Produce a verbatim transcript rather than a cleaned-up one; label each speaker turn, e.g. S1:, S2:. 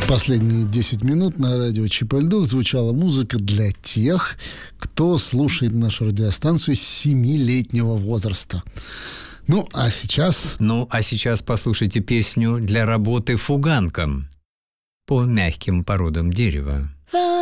S1: Последние десять минут на радио Чип-Эль-Дух звучала музыка для тех, кто слушает нашу радиостанцию с семилетнего возраста. Ну, а сейчас...
S2: Ну, а сейчас послушайте песню для работы фуганком по мягким породам дерева.